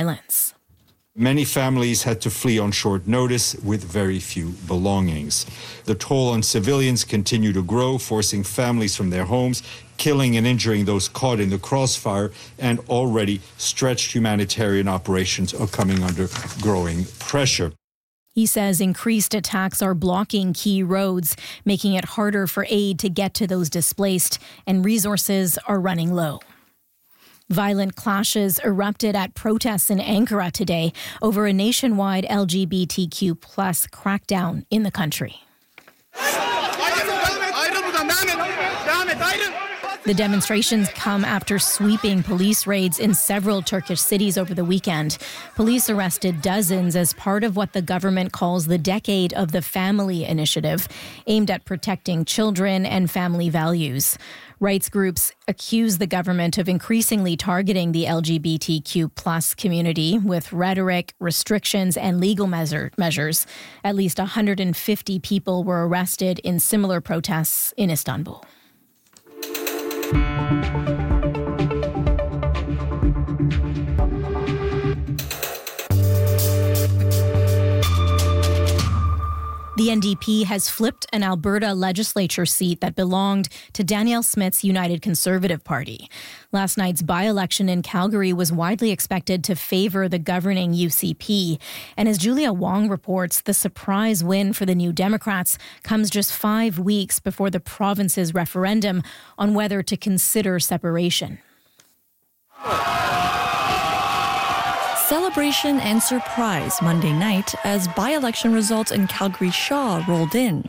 violence. Many families had to flee on short notice with very few belongings. The toll on civilians continued to grow, forcing families from their homes, killing and injuring those caught in the crossfire, and already stretched humanitarian operations are coming under growing pressure. He says increased attacks are blocking key roads, making it harder for aid to get to those displaced, and resources are running low. Violent clashes erupted at protests in Ankara today over a nationwide LGBTQ+ crackdown in the country. The demonstrations come after sweeping police raids in several Turkish cities over the weekend. Police arrested dozens as part of what the government calls the Decade of the Family initiative, aimed at protecting children and family values. Rights groups accuse the government of increasingly targeting the LGBTQ+ community with rhetoric, restrictions, and legal measures. At least 150 people were arrested in similar protests in Istanbul. The NDP has flipped an Alberta legislature seat that belonged to Danielle Smith's United Conservative Party. Last night's by-election in Calgary was widely expected to favour the governing UCP. And as Julia Wong reports, the surprise win for the New Democrats comes just 5 weeks before the province's referendum on whether to consider separation. Celebration and surprise Monday night as by-election results in Calgary Shaw rolled in.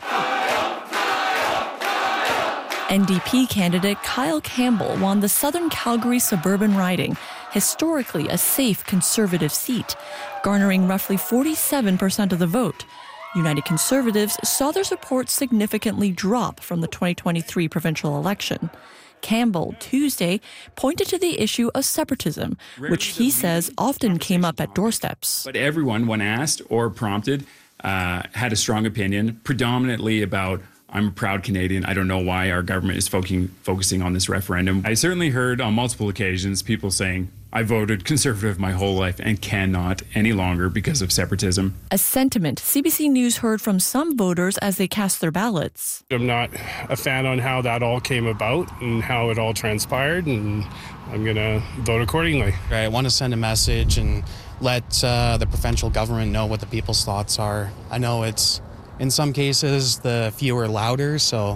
NDP candidate Kyle Campbell won the Southern Calgary suburban riding, historically a safe Conservative seat, garnering roughly 47% of the vote. United Conservatives saw their support significantly drop from the 2023 provincial election. Campbell, Tuesday, pointed to the issue of separatism, which he says often came up at doorsteps. But everyone, when asked or prompted, had a strong opinion, predominantly about, I'm a proud Canadian. I don't know why our government is focusing on this referendum. I certainly heard on multiple occasions people saying, I voted Conservative my whole life and cannot any longer because of separatism. A sentiment CBC News heard from some voters as they cast their ballots. I'm not a fan on how that all came about and how it all transpired, and I'm going to vote accordingly. I want to send a message and let the provincial government know what the people's thoughts are. I know it's, in some cases, the few are louder, so,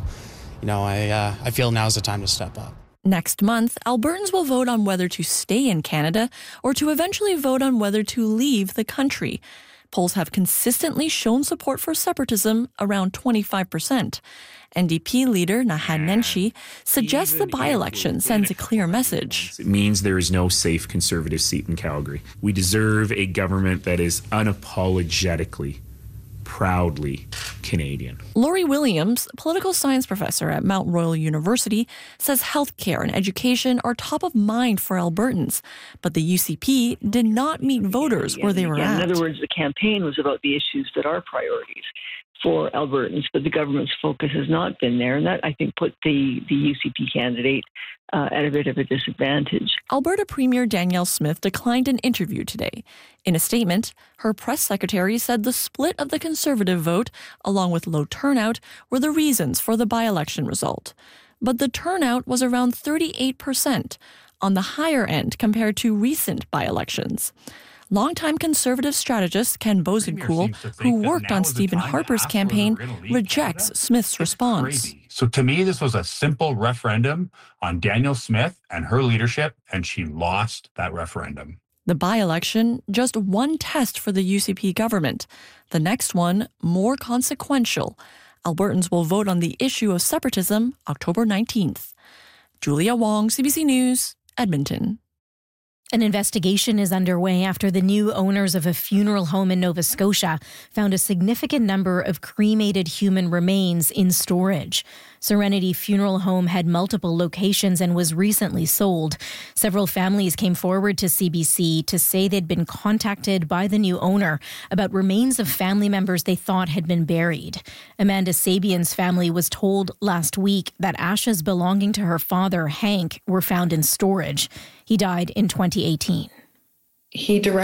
I feel now's the time to step up. Next month, Albertans will vote on whether to stay in Canada or to eventually vote on whether to leave the country. Polls have consistently shown support for separatism, around 25%. NDP leader Naheed Nenshi suggests the by-election sends a clear message. It means there is no safe Conservative seat in Calgary. We deserve a government that is unapologetically, proudly Canadian. Laurie Williams, political science professor at Mount Royal University, says healthcare and education are top of mind for Albertans, but the UCP did not meet voters where they were at. In other words, the campaign was about the issues that are priorities for Albertans, but the government's focus has not been there, and that, I think, put the UCP candidate at a bit of a disadvantage. Alberta Premier Danielle Smith declined an interview today. In a statement, her press secretary said the split of the Conservative vote, along with low turnout, were the reasons for the by-election result. But the turnout was around 38%, on the higher end compared to recent by-elections. Longtime Conservative strategist Ken Bozenkool, who worked on Stephen Harper's campaign, rejects Smith's response. So to me, this was a simple referendum on Danielle Smith and her leadership, and she lost that referendum. The by-election, just one test for the UCP government. The next one, more consequential. Albertans will vote on the issue of separatism October 19th. Julia Wong, CBC News, Edmonton. An investigation is underway after the new owners of a funeral home in Nova Scotia found a significant number of cremated human remains in storage. Serenity Funeral Home had multiple locations and was recently sold. Several families came forward to CBC to say they'd been contacted by the new owner about remains of family members they thought had been buried. Amanda Sabian's family was told last week that ashes belonging to her father, Hank, were found in storage. He died in 2018. He directed